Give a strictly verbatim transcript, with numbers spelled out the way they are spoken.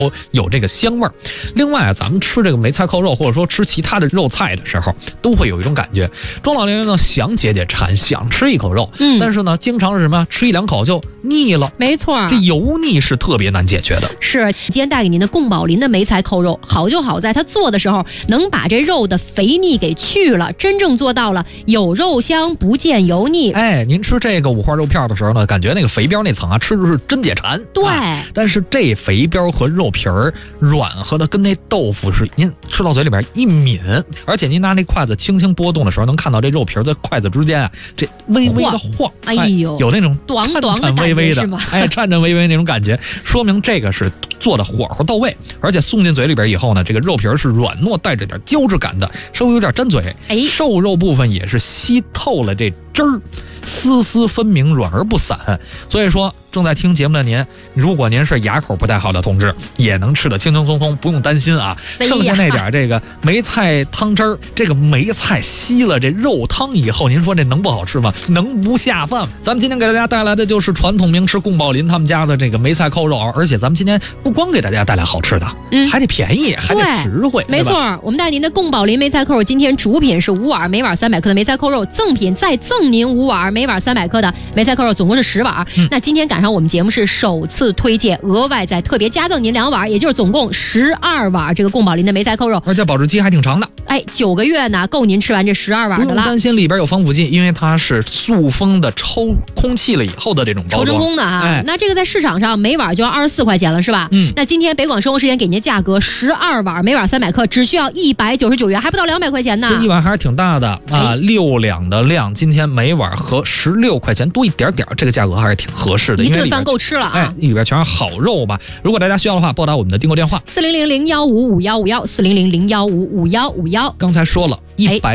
有这个香味儿。另外啊，咱们吃这个梅菜扣肉，或者说吃其他的肉菜的时候，都会有一种感觉，中老年人呢想解解馋，想吃一口肉，嗯，但是呢，经常是什么吃一两口就腻了。 没错， 这油腻是特别难解决的。 是，今天带给您的贡宝林的梅菜扣肉，好就好在它做的时候能把这肉的肥腻给去了，真正做到了有肉香不见油腻。 哎，您吃这个五花肉片的时候呢，感觉那个肥膘那层啊，吃的是真解馋。 对、 啊，但是这肥膘和肉皮儿软和的跟那豆腐是，您吃到嘴里边一抿，而且您拿那筷子轻轻拨动的时候，能看到这肉皮在筷子之间啊，这微微的晃， 哎呦， 哎有那种短短的微微的， 是吗？ 哎，颤颤巍巍那种感觉，说明这个是做的火候到位，而且送进嘴里边以后呢，这个肉皮是软糯，带着点胶质感的，稍微有点粘嘴，哎，瘦肉部分也是吸透了这汁儿，丝丝分明，软而不散。所以说，正在听节目的您，如果您是牙口不太好的同志，也能吃得轻轻松松，不用担心啊。剩下那点这个梅菜汤汁儿，这个梅菜吸了这肉汤以后，您说这能不好吃吗？能不下饭吗？咱们今天给大家带来的就是传统名吃贡宝林他们家的这个梅菜扣肉，而且咱们今天不光给大家带来好吃的，嗯，还得便宜，还得实惠。 没错，我们带您的贡宝林梅菜扣肉，今天主品是五碗，每碗三百克的梅菜扣肉，赠品再赠您五碗，每碗三百克的梅菜扣肉，总共是十碗。嗯、那今天赶上我们节目是首次推荐，额外再特别加赠您两碗，也就是总共十二碗这个贡宝林的梅菜扣肉， 而且保质期还挺长的。 哎，九个月呢，够您吃完这十二碗的了。 不用担心里边有防腐剂，因为它是塑封的，抽空气了以后的这种包装， 抽真空的哈。哎、那这个在市场上每碗就要二十四块钱了，是吧？嗯。那今天北广生活时间给您价格十二碗，每碗三百克，只需要一百九十九元，还不到两百块钱呢。 这一碗还是挺大的啊，六两的量，今天每碗合十六块钱多一点点，这个价格还是挺合适的， 一顿饭够吃了啊！ 哎，里边全是好肉吧？如果大家需要的话，拨打我们的订购电话四零零零幺五五幺五幺四零零零幺五五幺五幺。 刚才说了一百。